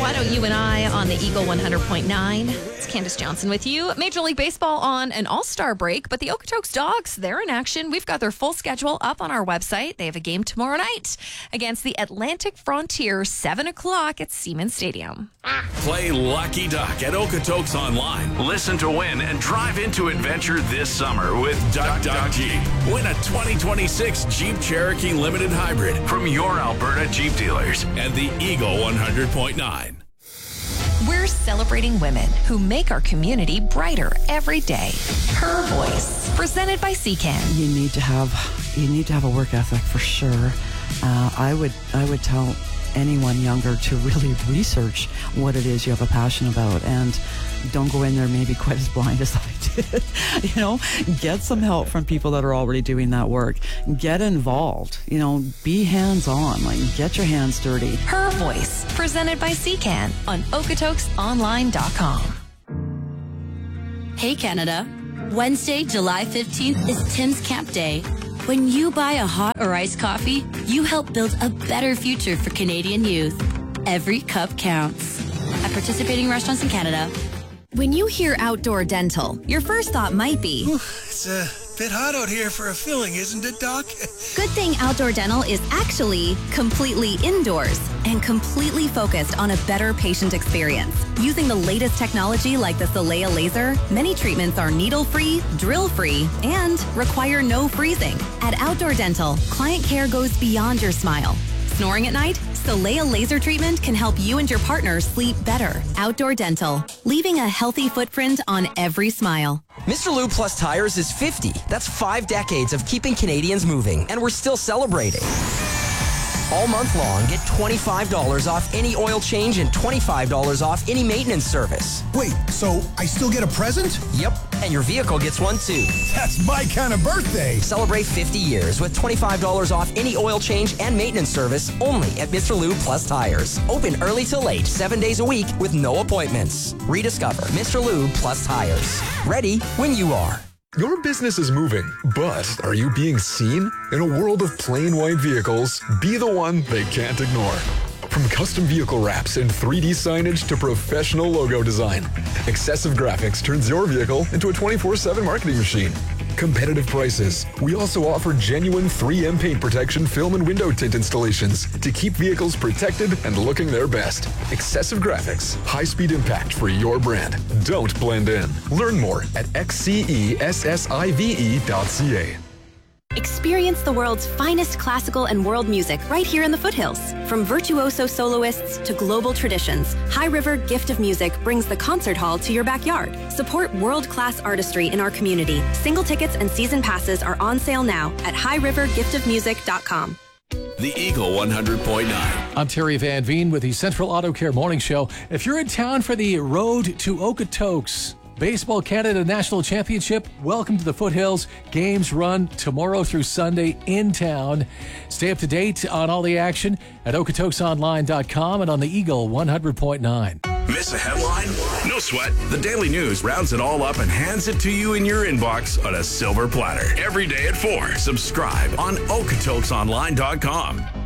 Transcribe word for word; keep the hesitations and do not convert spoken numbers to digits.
Why Don't You and I on the Eagle one hundred point nine. It's Candace Johnson with you. Major League Baseball on an all-star break, but the Okotoks Dogs, they're in action. We've got their full schedule up on our website. They have a game tomorrow night against the Atlantic Frontier, seven o'clock at Siemens Stadium. Play Lucky Duck at Okotoks Online. Listen to win and drive into adventure this summer with Duck Duck Jeep. Win a twenty twenty-six Jeep Cherokee Limited Hybrid from your Alberta Jeep dealers and the Eagle one hundred point nine. We're celebrating women who make our community brighter every day. Her Voice, presented by C Can. You need to have you need to have a work ethic for sure. Uh, I would I would tell anyone younger to really research what it is you have a passion about, and don't go in there maybe quite as blind as I did. You know, get some help from people that are already doing that work. Get involved. You know, be hands-on. Like, get your hands dirty. Her Voice, presented by C Can on Okotoks Online dot com. Hey Canada, Wednesday, July fifteenth is Tim's Camp Day. When you buy a hot or iced coffee, you help build a better future for Canadian youth. Every cup counts. At participating restaurants in Canada. When you hear outdoor dental, your first thought might be, Ooh, it's a bit hot out here for a filling, isn't it, Doc? good thing outdoor dental is actually completely indoors and completely focused on a better patient experience. Using the latest technology like the Solea laser, many treatments are needle-free, drill-free, and require no freezing. At Outdoor Dental, client care goes beyond your smile. Snoring at night? Solea laser treatment can help you and your partner sleep better. Outdoor Dental, leaving a healthy footprint on every smile. Mister Lube Plus Tires is fifty. That's five decades of keeping Canadians moving, and we're still celebrating. All month long, get twenty-five dollars off any oil change and twenty-five dollars off any maintenance service. Wait, so I still get a present? Yep, and your vehicle gets one too. That's my kind of birthday. Celebrate fifty years with twenty-five dollars off any oil change and maintenance service only at Mister Lube Plus Tires. Open early till late, seven days a week with no appointments. Rediscover Mister Lube Plus Tires. Ready when you are. Your business is moving, but are you being seen? In a world of plain white vehicles, be the one they can't ignore. From custom vehicle wraps and three D signage to professional logo design, Excessive Graphics turns your vehicle into a twenty-four seven marketing machine. Competitive prices. We also offer genuine three M paint protection film and window tint installations to keep vehicles protected and looking their best. Excessive Graphics. High-speed impact for your brand. Don't blend in. Learn more at x c e s s i v e dot c a. Experience the world's finest classical and world music right here in the foothills. From virtuoso soloists to global traditions, High River Gift of Music brings the concert hall to your backyard. Support world-class artistry in our community. Single tickets and season passes are on sale now at high river gift of music dot com. The Eagle one hundred point nine. I'm Terry Van Veen with the Central Auto Care Morning Show. If you're in town for the Road to Okotoks Baseball Canada National Championship, welcome to the Foothills. Games run tomorrow through Sunday in town. Stay up to date on all the action at Okotoks Online dot com and on the Eagle one hundred point nine. Miss a headline? No sweat. The Daily News rounds it all up and hands it to you in your inbox on a silver platter. Every day at four. Subscribe on Okotoks Online dot com.